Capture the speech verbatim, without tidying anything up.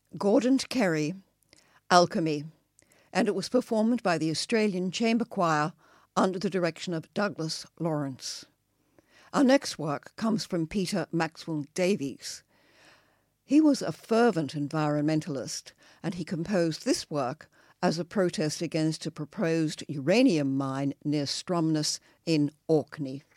Gordon Kerry, Alchemy, and it was performed by the Australian Chamber Choir under the direction of Douglas Lawrence. Our next work comes from Peter Maxwell Davies. He was a fervent environmentalist, and he composed this work as a protest against a proposed uranium mine near Stromness in Orkney.